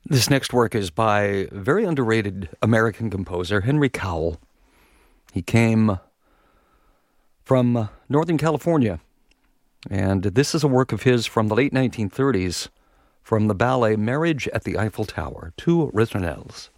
This next work is by a very underrated American composer, Henry Cowell. He came from Northern California, and this is a work of his from the late 1930s from the ballet Marriage at the Eiffel Tower, Two Ritournelles.